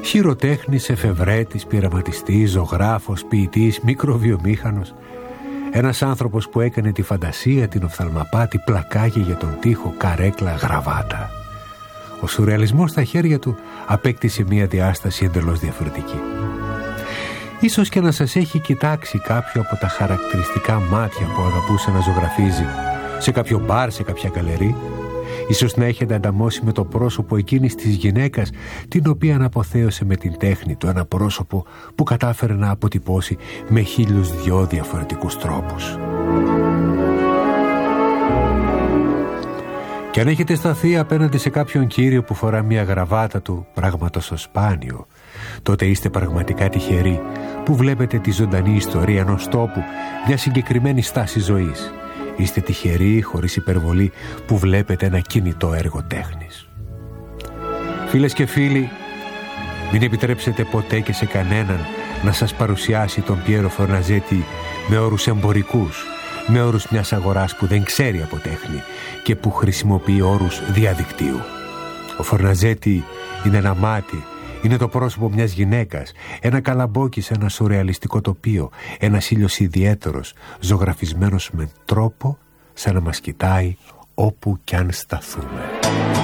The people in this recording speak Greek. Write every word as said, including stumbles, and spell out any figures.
Χειροτέχνης, εφευρέτης, πειραματιστής, ζωγράφος, ποιητής, μικροβιομήχανος. Ένας άνθρωπος που έκανε τη φαντασία, την οφθαλμαπάτη, πλακάγια για τον τοίχο, καρέκλα, γραβάτα. Ο σουρεαλισμός στα χέρια του απέκτησε μια διάσταση εντελώς διαφορετική. Ίσως και να σας έχει κοιτάξει κάποιο από τα χαρακτηριστικά μάτια που αγαπούσε να ζωγραφίζει σε κάποιο μπαρ, σε κάποια γκαλερί. Ίσως να έχετε ανταμώσει με το πρόσωπο εκείνης της γυναίκας την οποία αναποθέωσε με την τέχνη του, ένα πρόσωπο που κατάφερε να αποτυπώσει με χίλιους δυο διαφορετικούς τρόπους. Και αν έχετε σταθεί απέναντι σε κάποιον κύριο που φορά μια γραβάτα του, πράγμα τόσο σπάνιο, τότε είστε πραγματικά τυχεροί που βλέπετε τη ζωντανή ιστορία ενός τόπου, μια συγκεκριμένη στάση ζωής. Είστε τυχεροί, χωρίς υπερβολή, που βλέπετε ένα κινητό έργο τέχνης. Φίλες και φίλοι, μην επιτρέψετε ποτέ και σε κανέναν να σας παρουσιάσει τον Πιέρο Φορναζέτη με όρους εμπορικούς, με όρους μιας αγοράς που δεν ξέρει από τέχνη και που χρησιμοποιεί όρους διαδικτύου. Ο Φορναζέτη είναι ένα μάτι, είναι το πρόσωπο μιας γυναίκας, ένα καλαμπόκι σε ένα σουρεαλιστικό τοπίο, ένας ήλιος ιδιαίτερος, ζωγραφισμένος με τρόπο σαν να μας κοιτάει όπου κι αν σταθούμε.